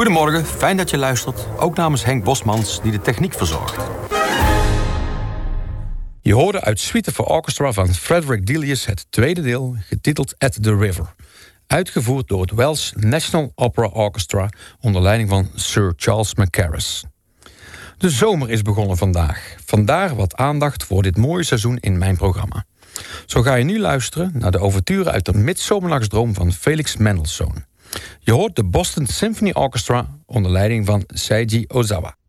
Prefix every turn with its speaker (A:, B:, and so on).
A: Goedemorgen, fijn dat je luistert. Ook namens Henk Bosmans, die de techniek verzorgt. Je hoorde uit Suite for Orchestra van Frederick Delius het tweede deel, getiteld At the River. Uitgevoerd door het Welsh National Opera Orchestra onder leiding van Sir Charles Mackerras. De zomer is begonnen vandaag. Vandaar wat aandacht voor dit mooie seizoen in mijn programma. Zo ga je nu luisteren naar de ouverture uit de Midzomernachtsdroom van Felix Mendelssohn. Je hoort de Boston Symphony Orchestra onder leiding van Seiji Ozawa.